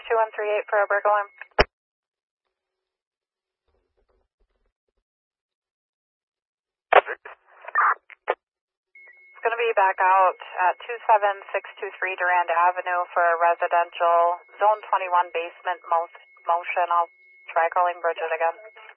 2138 for a break alarm. It's going to be back out at 27623 Durand Avenue for a residential Zone 21 basement motion. I'll try calling Bridget again.